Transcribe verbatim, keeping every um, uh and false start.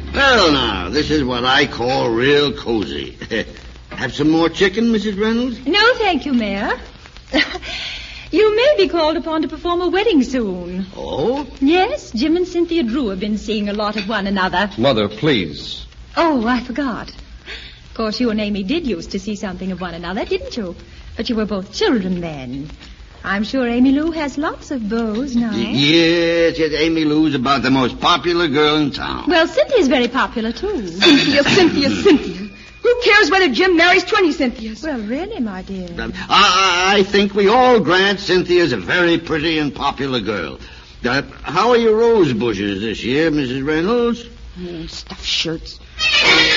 Well, now, this is what I call real cozy. Have some more chicken, Missus Reynolds? No, thank you, Mayor. You may be called upon to perform a wedding soon. Oh? Yes, Jim and Cynthia Drew have been seeing a lot of one another. Mother, please. Oh, I forgot. Of course, you and Amy did used to see something of one another, didn't you? But you were both children then. I'm sure Amy Lou has lots of beaux now. Yes, yes, Amy Lou's about the most popular girl in town. Well, Cynthia's very popular, too. Cynthia, Cynthia, Cynthia. Who cares whether Jim marries twenty Cynthias? Well, really, my dear. I, I think we all grant Cynthia's a very pretty and popular girl. Uh, how are your rose bushes this year, Missus Reynolds? Mm, stuffed shirts.